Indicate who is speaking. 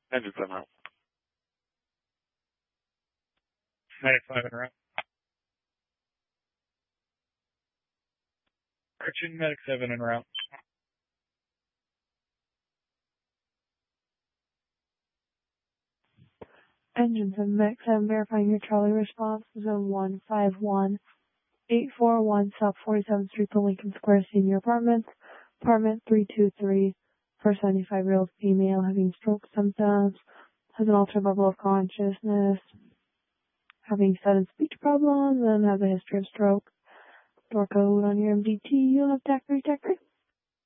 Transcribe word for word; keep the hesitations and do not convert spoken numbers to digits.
Speaker 1: Engine seven route.
Speaker 2: Medic five in route. Correction, Medic seven en route.
Speaker 3: Engine seven, Medic seven, verifying your Charlie response. Zone one five one eight four one, South forty-seventh Street, the Lincoln Square Senior Apartments. Apartment three two three, for seventy-five-year-old female having stroke symptoms, has an altered level of consciousness, having sudden speech problems, and has a history of stroke. Door code on your M D T, you'll have T A C three, T A C three.